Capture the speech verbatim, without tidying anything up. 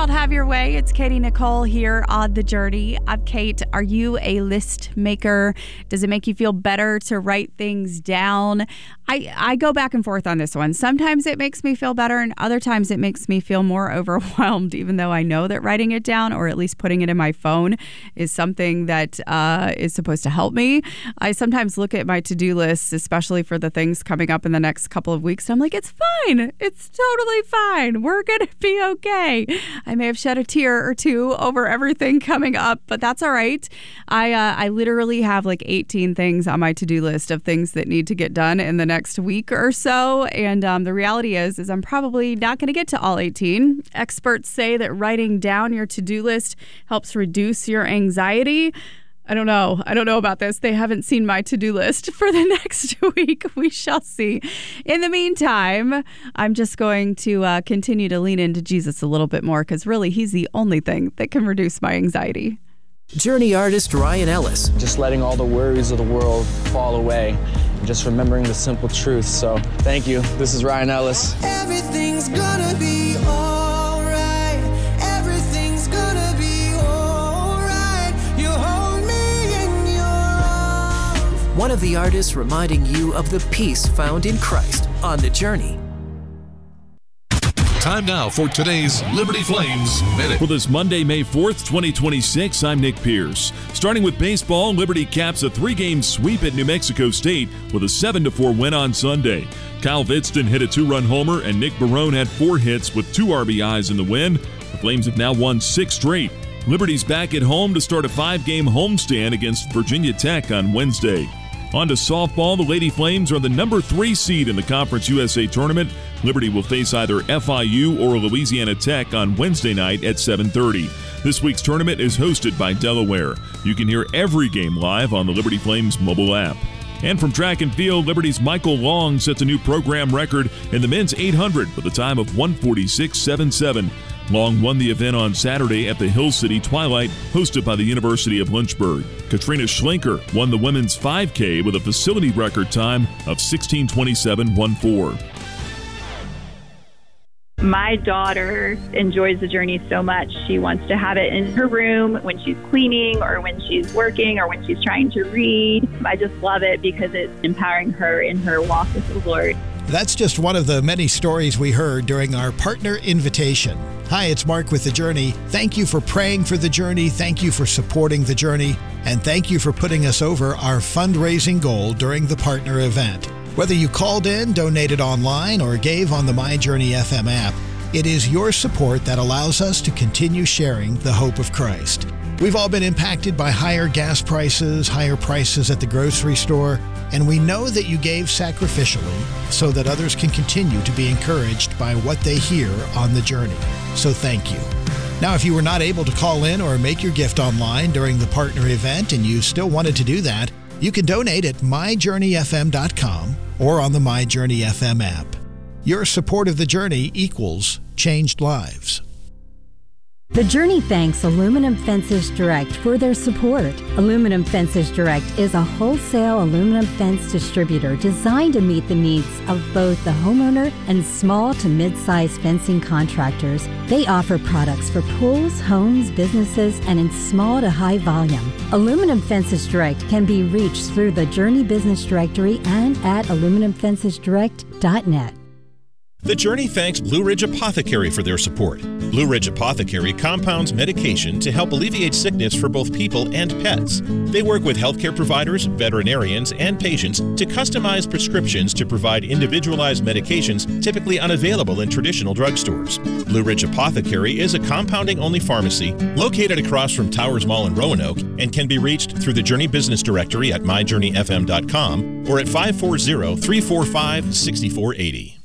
called Have Your Way. It's Katie Nicole here on The Journey. I'm Kate. Are you a list maker? Does it make you feel better to write things down? I, I go back and forth on this one. Sometimes it makes me feel better, and other times it makes me feel more overwhelmed, even though I know that writing it down, or at least putting it in my phone, is something that uh, is supposed to help me. I sometimes look at my to-do lists, especially for the things coming up in the next couple of weeks. I'm like, it's fine. It's totally fine. We're going to be okay. I may have shed a tear or two over everything coming up, but that's all right. I uh, I literally have like eighteen things on my to-do list of things that need to get done in the next week or so. And um, the reality is, is I'm probably not going to get to all eighteen. Experts say that writing down your to-do list helps reduce your anxiety. I don't know. I don't know about this. They haven't seen my to-do list for the next week. We shall see. In the meantime, I'm just going to uh, continue to lean into Jesus a little bit more, because really, he's the only thing that can reduce my anxiety. Journey artist Ryan Ellis. Just letting all the worries of the world fall away and just remembering the simple truth. So thank you. This is Ryan Ellis. Everything's gonna be all right. Everything's gonna be all right. You hold me in your arms. One of the artists reminding you of the peace found in Christ on The Journey. Time now for today's Liberty Flames Minute. For this Monday, May fourth, twenty twenty-six, I'm Nick Pierce. Starting with baseball, Liberty caps a three-game sweep at New Mexico State with a seven to four win on Sunday. Kyle Vidston hit a two-run homer, and Nick Barone had four hits with two R B Is in the win. The Flames have now won six straight. Liberty's back at home to start a five-game homestand against Virginia Tech on Wednesday. On to softball, the Lady Flames are the number three seed in the Conference U S A Tournament. Liberty will face either F I U or Louisiana Tech on Wednesday night at seven thirty. This week's tournament is hosted by Delaware. You can hear every game live on the Liberty Flames mobile app. And from track and field, Liberty's Michael Long sets a new program record in the men's eight hundred with a time of one forty-six point seven seven. Long won the event on Saturday at the Hill City Twilight, hosted by the University of Lynchburg. Katrina Schlenker won the women's five K with a facility record time of sixteen twenty-seven point one four. My daughter enjoys the journey so much. She wants to have it in her room when she's cleaning or when she's working or when she's trying to read. I just love it because it's empowering her in her walk with the Lord. That's just one of the many stories we heard during our partner invitation. Hi, it's Mark with The Journey. Thank you for praying for The Journey. Thank you for supporting The Journey. And thank you for putting us over our fundraising goal during the partner event. Whether you called in, donated online, or gave on the My Journey F M app, it is your support that allows us to continue sharing the hope of Christ. We've all been impacted by higher gas prices, higher prices at the grocery store, and we know that you gave sacrificially so that others can continue to be encouraged by what they hear on The Journey. So thank you. Now, if you were not able to call in or make your gift online during the partner event and you still wanted to do that, you can donate at my journey f m dot com or on the My Journey F M app. Your support of The Journey equals changed lives. The Journey thanks Aluminum Fences Direct for their support. Aluminum Fences Direct is a wholesale aluminum fence distributor designed to meet the needs of both the homeowner and small to mid-sized fencing contractors. They offer products for pools, homes, businesses, and in small to high volume. Aluminum Fences Direct can be reached through the Journey Business Directory and at aluminum fences direct dot net. The Journey thanks Blue Ridge Apothecary for their support. Blue Ridge Apothecary compounds medication to help alleviate sickness for both people and pets. They work with healthcare providers, veterinarians, and patients to customize prescriptions to provide individualized medications typically unavailable in traditional drugstores. Blue Ridge Apothecary is a compounding-only pharmacy located across from Towers Mall in Roanoke and can be reached through the Journey Business Directory at my journey f m dot com or at five four zero, three four five, six four eight zero.